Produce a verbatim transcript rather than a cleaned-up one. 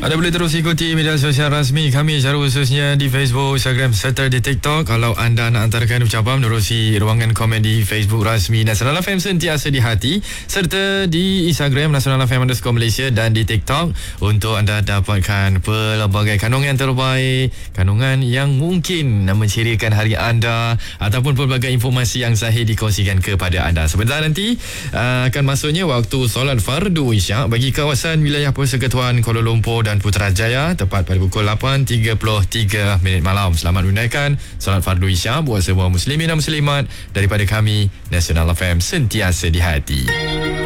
Anda boleh terus ikuti media sosial rasmi kami secara khususnya di Facebook, Instagram serta di TikTok. Kalau anda nak hantarkan ucapan menerusi ruangan komen di Facebook rasmi Nasional F M sentiasa di hati, serta di Instagram Nasional F M underscore Malaysia dan di TikTok untuk anda dapatkan pelbagai kandungan terbaik, kandungan yang mungkin mencirikan hari anda ataupun pelbagai informasi yang sahih dikongsikan kepada anda. Sebentar nanti uh, akan masuknya waktu solat fardu isyak bagi kawasan wilayah Persekutuan Kuala Lumpur dan Putrajaya tepat pada pukul lapan tiga puluh tiga minit malam. Selamat menunaikan solat fardu isyak buat semua muslimin dan muslimat daripada kami Nasional F M sentiasa di hati.